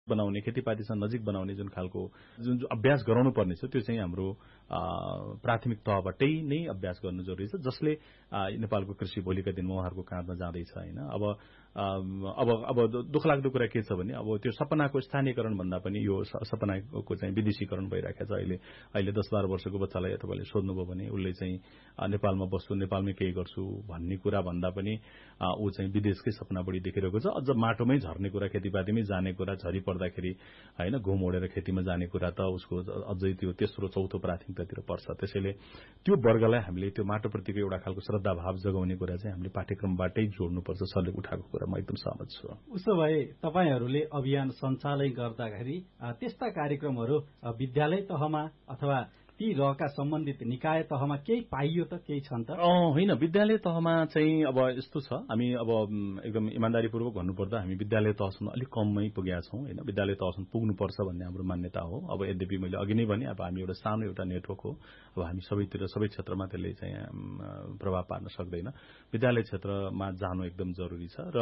बनाउने, खेतीपातीसँग नजिक बनाउने जुन खालको जुन अभ्यास गराउनु पर्ने छ त्यो चाहिँ हाम्रो प्राथमिक तहबाटै नै अभ्यास गर्नु जरुरी छ, जसले नेपालको कृषि भोलिका दिनमा उहाँहरूको काँधमा जाँदैछ हैन। अब दुःखलाग्दो कुरा के छ भने अब त्यो सपनाको स्थानीयकरण भन्दा पनि यो सपनाको चाहिँ विदेशीकरण भइरहेको छ। अहिले 10-12 वर्षको बच्चालाई तपाईले सोध्नुभयो भने उसले चाहिँ नेपालमा बस्छु, नेपालमै केही गर्छु भन्ने कुरा भन्दा पनि ऊ चाहिँ विदेशकै सपना बढी देखिरहेको छ। अझ माटोमै झर्ने कुरा, खेतीपातीमै जाने कुरा, झरी पर्दाखेरि हैन घुम ओढेर खेतीमा जाने कुरा त उसको अझै त्यो तेस्रो चौथो प्राथमिकतातिर पर्छ। त्यसैले त्यो वर्गलाई हामीले त्यो माटोप्रतिको एउटा खालको श्रद्धा भाव जगाउने कुरा चाहिँ हामीले पाठ्यक्रमबाटै जोड्नुपर्छ। सरले उठाएको कुरा म एकदम सहमत छु। उसो भए तपाईहरूले अभियान सञ्चालन गर्दाखेरि त्यस्ता कार्यक्रमहरू विद्यालय तहमा अथवा ती रहका सम्बन्धित निकाय तहमा केही पाइयो त, केही छन् त? होइन, विद्यालय तहमा चाहिँ अब यस्तो छ, हामी अब एकदम इमानदारीपूर्वक भन्नुपर्दा हामी विद्यालय तहसम्म अलिक कममै पुगेका छौं हैन। विद्यालय तहसम्म पुग्नुपर्छ भन्ने हाम्रो मान्यता हो। अब यद्यपि मैले अघि नै भने अब हामी एउटा सानो एउटा नेटवर्क हो, अब हामी सबैतिर सबै क्षेत्रमा त्यसले चाहिँ प्रभाव पार्न सक्दैन। विद्यालय क्षेत्रमा जानु एकदम जरुरी छ। र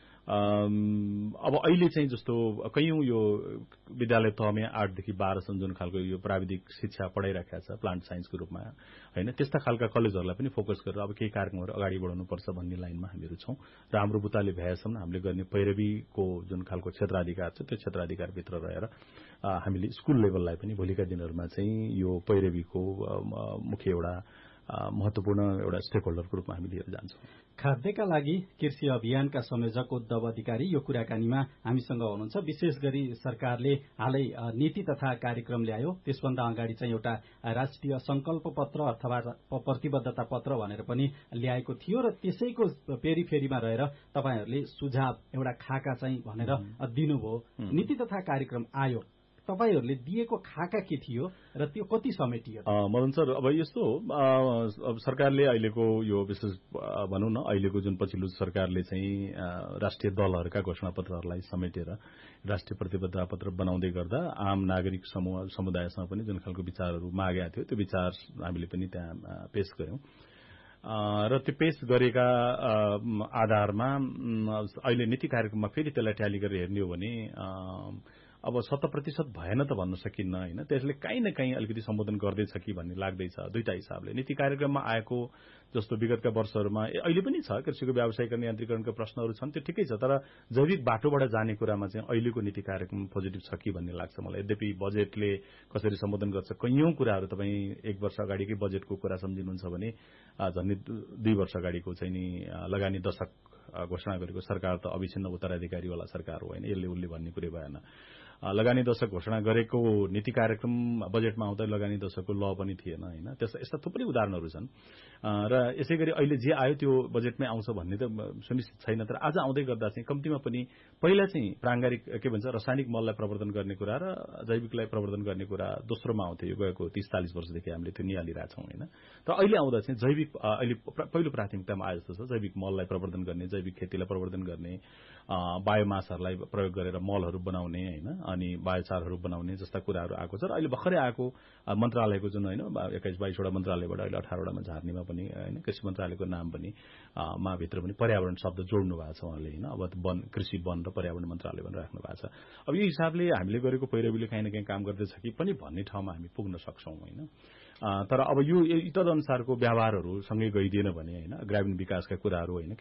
अब अहिले चाहिँ जस्तो कयौं यो विद्यालय तहमै 8 देखि 12 सम्म जुन खालको यो प्राविधिक शिक्षा पढाइराखेको छ प्लान्ट साइन्सको रूपमा हैन, त्यस्ता खालका कलेजहरूलाई पनि फोकस गरेर अब केही कार्यक्रमहरू अगाडि बढाउनुपर्छ भन्ने लाइनमा हामीहरू छौं। र हाम्रो बुताले भ्याएसम्म हामीले गर्ने पैरवीको जुन खालको क्षेत्राधिकार छ त्यो क्षेत्राधिकारभित्र रहेर हामीले स्कुल लेभललाई पनि भोलिका दिनहरूमा चाहिँ यो पैरवीको मुख्य एउटा महत्वपूर्ण एउटा स्टेक होल्डरको रूपमा हामी लिएर जान्छौं। खाद्यका लागि कृषि अभियानका संयोजक उद्धव अधिकारी यो कुराकानीमा हामीसँग हुनुहुन्छ। विशेष गरी सरकारले हालै नीति तथा कार्यक्रम ल्यायो, त्यसभन्दा अगाडि चाहिँ एउटा राष्ट्रिय संकल्प पत्र अथवा प्रतिबद्धता पत्र भनेर पनि ल्याएको थियो र त्यसैको पेरिफेरीमा रहेर तपाईहरूले सुझाव एउटा खाका चाहिँ भनेर दिनुभयो। नीति तथा कार्यक्रम आयो, तपाईहरूले दिएको खाका के थियो र त्यो कति समेटियो? मदन सर, अब यस्तो हो, अब सरकारले अहिलेको यो विशेष भनौं न अहिलेको जुन पछिल्लो सरकारले चाहिँ राष्ट्रिय दलहरूका घोषणापत्रहरूलाई समेटेर राष्ट्रिय प्रतिबद्धता पत्र बनाउँदै गर्दा आम नागरिक समुदायसँग पनि जुन खालको विचारहरू मागेका थियो त्यो विचार हामीले पनि त्यहाँ पेश गर्यौं। र त्यो पेश गरेका आधारमा अहिले नीति कार्यक्रममा फेरि त्यसलाई ट्याली गरेर हेर्ने हो भने अब 100% भएन त भन्न सकिन्न हैन। त्यसले कहीँ न कहीँ अलिकति सम्बोधन गर्दैछ कि भन्ने लाग्दैछ दुईटा हिसाबले। नीति कार्यक्रममा आएको जस्तो विगतका वर्षहरूमा अहिले पनि छ, कृषिको व्यावसायीकरण यान्त्रिकरणका प्रश्नहरू छन्, त्यो ठिकै छ, तर जैविक बाटोबाट जाने कुरामा चाहिँ अहिलेको नीति कार्यक्रम पोजिटिभ छ कि भन्ने लाग्छ मलाई। यद्यपि बजेटले कसरी सम्बोधन गर्छ, कैयौं कुराहरू तपाईँ 1 वर्ष अगाडिकै बजेटको कुरा सम्झिनुहुन्छ भने झन्डै 2 वर्ष अगाडिको चाहिँ नि लगानी दशक घोषणा गरेको सरकार त अविच्छिन्न उत्तराधिकारीवाला सरकार हो हैन, यसले उल्ले भन्ने कुरै भएन। लगानी दशक घोषणा गरेको नीति कार्यक्रम बजेटमा आउँदा लगानी दशकको ल पनि थिएन हैन। यस्ता थुप्रै उदाहरणहरू छन् र यसै गरी अहिले जे आयो त्यो बजेटमै आउँछ भन्ने त सुनिश्चित छैन। तर आज आउँदै गर्दा चाहिँ कम्तीमा पनि पहिला चाहिँ प्राङ्गारिक के भन्छ रासायनिक मललाई प्रवर्धन गर्ने कुरा र जैविकलाई प्रवर्धन गर्ने कुरा दोस्रोमा आउँथ्यो। यो गएको 30-40 वर्षदेखि हामीले त्यो निहालिरहेछौँ हैन। तर अहिले आउँदा चाहिँ जैविक अहिले पहिलो प्राथमिकतामा आए जस्तो छ। जैविक मललाई प्रवर्धन गर्ने, जैविक खेतीलाई प्रवर्धन गर्ने, बायोमासहरूलाई प्रयोग गरेर मलहरू बनाउने हैन, अनि बायोचारहरू बनाउने जस्ता कुराहरू आएको छ। र अहिले भर्खरै आएको मन्त्रालयको जुन हैन 21-22 वटा मन्त्रालयबाट अहिले 18 वटामा झार्नेमा पनि हैन कृषि मन्त्रालयको नाम पनि मा भित्र पनि पर्यावरण शब्द जोड्नु भएको छ उहाँले हैन। अब वन, कृषि, वन र पर्यावरण मन्त्रालय भनेर राख्नु भएको छ। अब यो हिसाबले हामीले गरेको पैरवीले कहीँ न कहीँ काम गर्दैछ कि पनि भन्ने ठाउँमा हामी पुग्न सक्छौं हैन। तर अब यो तदनुसारको व्यवहारहरू सँगै गइदिएन भने हैन, ग्रामीण विकासका कुराहरू हैन,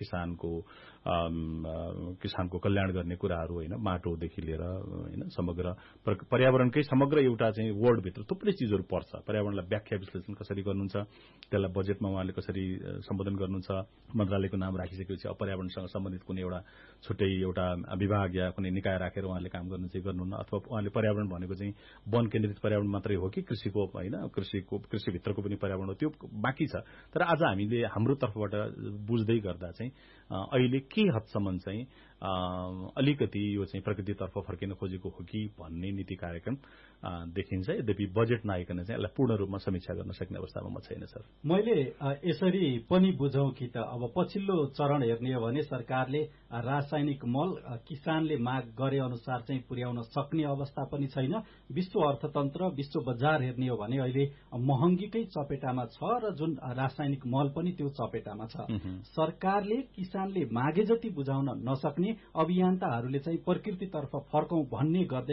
किसानको कल्याण गर्ने कुराहरू हैन, माटोदेखि लिएर हैन समग्र पर्यावरणकै समग्र एउटा चाहिँ वर्डभित्र थुप्रै चीजहरू पर्छ। पर्यावरणलाई व्याख्या विश्लेषण कसरी गर्नुहुन्छ, त्यसलाई बजेटमा उहाँले कसरी सम्बोधन गर्नुहुन्छ, मन्त्रालयको नाम राखिसकेपछि अब पर्यावरणसँग सम्बन्धित कुनै एउटा छुट्टै एउटा विभाग या कुनै निकाय राखेर उहाँले काम गर्नु चाहिँ गर्नुहुन्न, अथवा उहाँले पर्यावरण भनेको चाहिँ वन केन्द्रित पर्यावरण मात्रै हो कि कृषिको हैन, कृषिभित्रको पनि पर्यावरण हो, त्यो बाँकी छ। तर आज हामीले हाम्रो तर्फबाट बुझ्दै गर्दा चाहिँ अहिले के हदसम्म चाहिँ अलिकति यो चाहिँ प्रकृतितर्फ फर्किन खोजेको हो कि भन्ने नीति कार्यक्रम देखिन्छ। यद्यपि बजेट नआइकन चाहिँ यसलाई पूर्ण रूपमा समीक्षा गर्न सक्ने अवस्थामा म छैन सर। मैले यसरी पनि बुझौं कि त अब पछिल्लो चरण हेर्ने हो भने सरकारले रासायनिक मल किसानले माग गरे अनुसार चाहिँ पुर्याउन सक्ने अवस्था पनि छैन। विश्व अर्थतन्त्र, विश्व बजार हेर्ने हो भने अहिले महँगीकै चपेटामा छ र जुन रासायनिक मल पनि त्यो चपेटामा छ। सरकारले किसानले मागे जति बुझाउन नसक्ने, अभियन्ताहरूले चाहिँ प्रकृतितर्फ फर्कौं भन्ने गर्दै